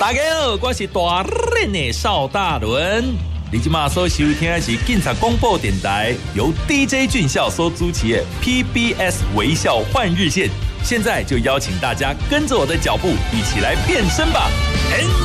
大家好，我是大人的邵大伦。你今马所收听的是警察广播电台，由 DJ 俊孝所主持的 PBS 微笑换日线。现在就邀请大家跟着我的脚步，一起来变身吧！